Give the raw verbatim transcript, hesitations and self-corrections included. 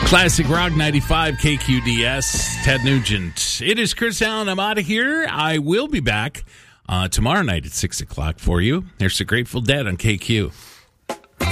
Classic Rock ninety-five K Q D S, Ted Nugent. It is Chris Allen. I'm out of here. I will be back uh, tomorrow night at six o'clock for you. There's the Grateful Dead on K Q.